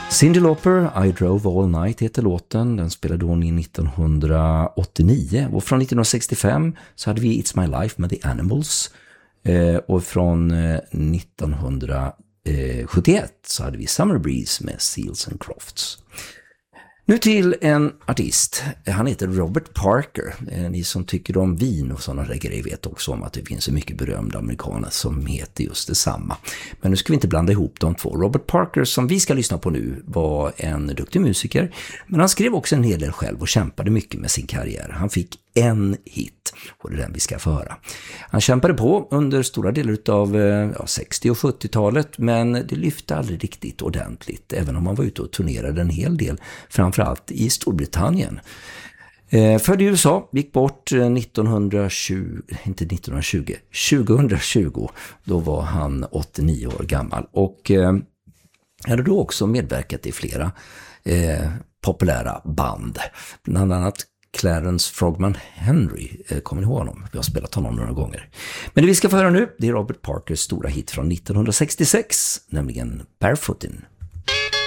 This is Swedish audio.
Cyndi Lauper, I Drove All Night heter låten. Den spelade hon i 1989. Och från 1965 så hade vi It's My Life med The Animals. Och från 1971 så hade vi Summer Breeze med Seals and Crofts. Nu till en artist. Han heter Robert Parker. Ni som tycker om vin och sådana grejer vet också om att det finns så mycket berömda amerikaner som heter just detsamma. Men nu ska vi inte blanda ihop de två. Robert Parker, som vi ska lyssna på nu, var en duktig musiker. Men han skrev också en hel del själv och kämpade mycket med sin karriär. Han fick en hit, och det är den vi ska få höra. Han kämpade på under stora delar av 60- och 70-talet, men det lyfte aldrig riktigt ordentligt, även om han var ute och turnerade en hel del, framförallt i Storbritannien. Född i USA, gick bort 2020. Då var han 89 år gammal och hade då också medverkat i flera populära band, bland annat Clarence Frogman Henry, kommer ni ihåg honom? Vi har spelat honom några gånger. Men det vi ska få höra nu, det är Robert Parkers stora hit från 1966, nämligen Barefootin'.